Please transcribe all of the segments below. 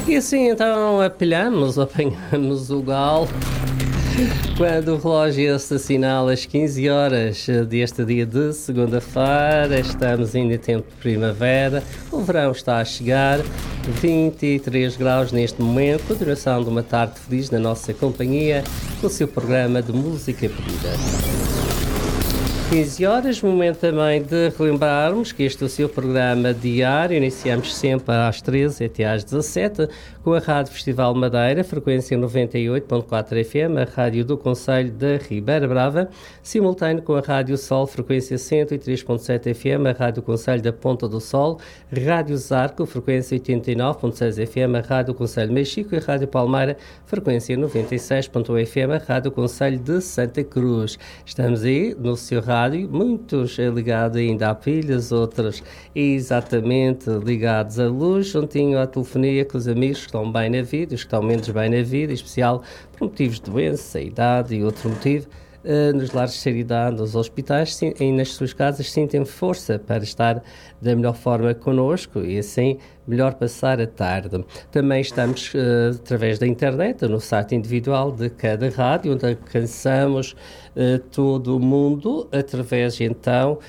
E assim então apanhamos o galo quando o relógio se assinala às 15 horas deste dia de segunda-feira. Estamos ainda em tempo de primavera, o verão está a chegar, 23 graus neste momento, continuação de uma tarde feliz na nossa companhia, com o seu programa de música pedida. 15 horas, momento também de relembrarmos que este é o seu programa diário. Iniciamos sempre às 13 até às 17 com a Rádio Festival Madeira, frequência 98.4 FM, a Rádio do Concelho da Ribeira Brava, simultâneo com a Rádio Sol, frequência 103.7 FM, a Rádio Concelho da Ponta do Sol, Rádio Zarco, frequência 89.6 FM, a Rádio Concelho de Mexico e a Rádio Palmeira, frequência 96.1 FM, a Rádio Concelho de Santa Cruz. Estamos aí no seu rádio, muitos ligados ainda a pilhas, outros exatamente ligados à luz, juntinho à telefonia com os amigos que estão bem na vida, os que estão menos bem na vida, em especial por motivos de doença, idade e outro motivo. Nos lares de caridade, nos hospitais e nas suas casas, sentem força para estar da melhor forma connosco e assim melhor passar a tarde. Também estamos através da internet, no site individual de cada rádio, onde alcançamos todo o mundo através então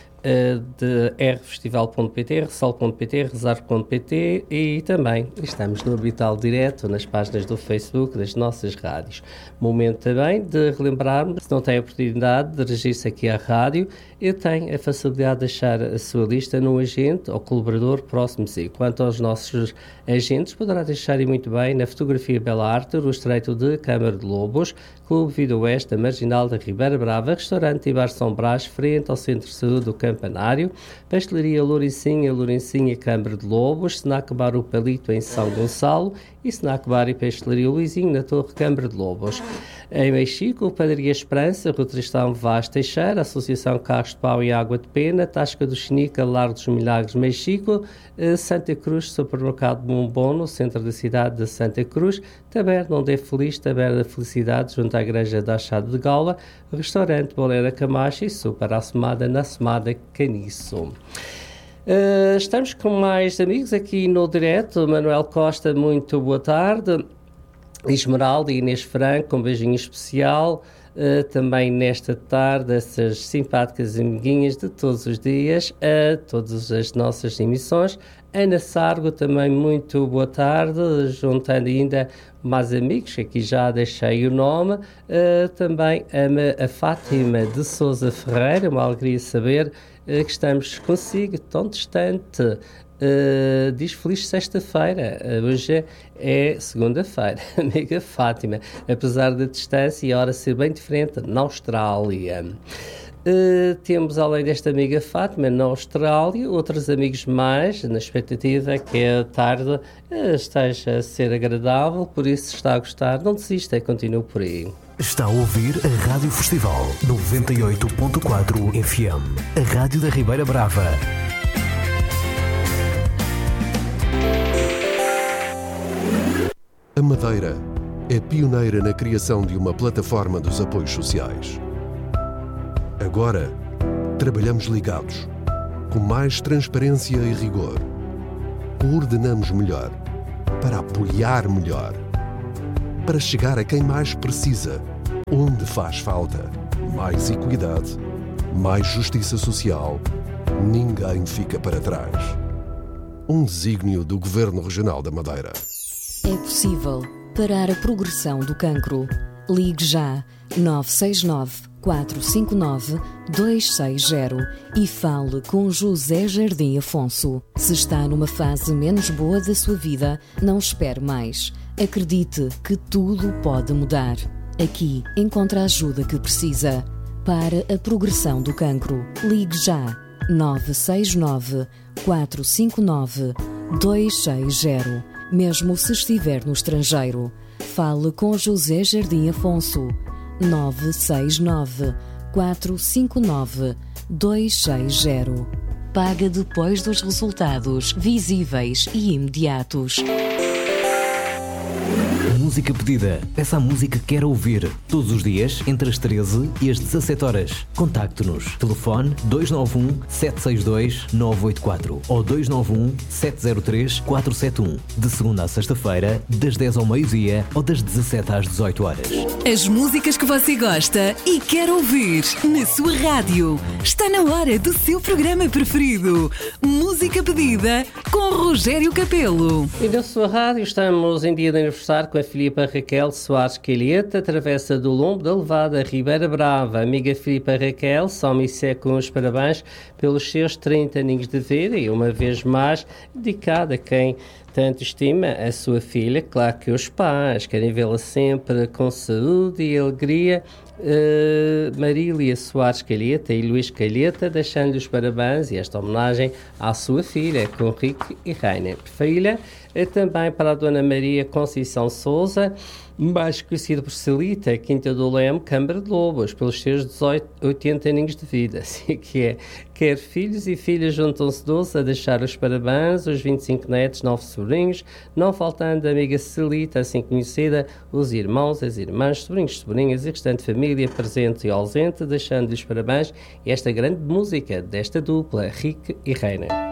de rfestival.pt, resol.pt, rezar.pt e também estamos no Orbital Direto, nas páginas do Facebook das nossas rádios. Momento também de relembrarmos, se não tem a oportunidade de registrar-se aqui à rádio, eu tenho a facilidade de deixar a sua lista num agente ou colaborador próximo de si. Quanto aos nossos agentes, poderá deixar muito bem na Fotografia Bela Arte, no Estreito de Câmara de Lobos, Clube Vida Oeste, da Marginal da Ribeira Brava, Restaurante e Bar São Brás, frente ao Centro de Saúde do Campanário, Pastelaria Lourencinha, Câmara de Lobos, Snack Bar O Palito em São Gonçalo e Snack Bar e Pastelaria Luizinho na Torre Câmara de Lobos. Em Mexico, Padaria Esperança, Rua Tristão Vaz Teixeira, Associação Carros de Pau e Água de Pena, Tasca do Chinica, Lar dos Milagres, Mexico, Santa Cruz, Supermercado Bombom, no centro da cidade de Santa Cruz, Taberna Onde é Feliz, Taberna da Felicidade, junto à Igreja da Achado de Gaula, Restaurante Boleira Camacha e Super Assomada na Assomada Caniço. Estamos com mais amigos aqui no direto. Manuel Costa, muito boa tarde. Esmeralda e Inês Franco, um beijinho especial. Também nesta tarde, essas simpáticas amiguinhas de todos os dias, a todas as nossas emissões. Ana Sargo, também muito boa tarde, juntando ainda mais amigos, aqui já deixei o nome, também a Fátima de Sousa Ferreira, uma alegria saber que estamos consigo, tão distante. Diz feliz sexta-feira, hoje é segunda-feira, amiga Fátima, apesar da distância e a hora ser bem diferente, na Austrália. Temos, além desta amiga Fátima, na Austrália, outros amigos mais, na expectativa que a tarde esteja a ser agradável, por isso, se está a gostar, não desista, continue por aí. Está a ouvir a Rádio Festival 98.4 FM, a Rádio da Ribeira Brava. A Madeira é pioneira na criação de uma plataforma dos apoios sociais. Agora, trabalhamos ligados, com mais transparência e rigor. Coordenamos melhor, para apoiar melhor, para chegar a quem mais precisa, onde faz falta. Mais equidade, mais justiça social, ninguém fica para trás. Um desígnio do Governo Regional da Madeira. É possível parar a progressão do cancro. Ligue já 969 459 260 e fale com José Jardim Afonso. Se está numa fase menos boa da sua vida, não espere mais. Acredite que tudo pode mudar. Aqui encontra a ajuda que precisa. Para a progressão do cancro, ligue já 969 459 260. Mesmo se estiver no estrangeiro, fale com José Jardim Afonso. 969 459 260. Paga depois dos resultados visíveis e imediatos. música pedida. Peça a música que quer ouvir. Todos os dias, entre as 13 e as 17 horas. Contacte-nos. Telefone 291-762-984 ou 291-703-471. De segunda à sexta-feira, das 10 ao meio-dia ou das 17 às 18 horas. As músicas que você gosta e quer ouvir na sua rádio. Está na hora do seu programa preferido. Música pedida com Rogério Capelo. E na sua rádio estamos em dia de aniversário com a Filipa Raquel Soares Calheta, Travessa do Lombo da Levada, Ribeira Brava. Amiga Filipa Raquel, só me com os parabéns pelos seus 30 aninhos de vida e uma vez mais dedicada a quem tanto estima a sua filha. Claro que os pais querem vê-la sempre com saúde e alegria. Marília Soares Calheta e Luís Calheta, deixando-lhe os parabéns e esta homenagem à sua filha, com Rico e Rainer. Filha, também para a Dona Maria Conceição Souza, mais conhecida por Celita, Quinta do Leme, Câmara de Lobos, pelos seus 80 aninhos de vida. Assim que é. Quer filhos e filhas juntam-se 12 a deixar os parabéns, os 25 netos, 9 sobrinhos, não faltando a amiga Celita, assim conhecida, os irmãos, as irmãs, sobrinhos, sobrinhas e restante família presente e ausente, deixando-lhes parabéns esta grande música desta dupla, Rick e Reina.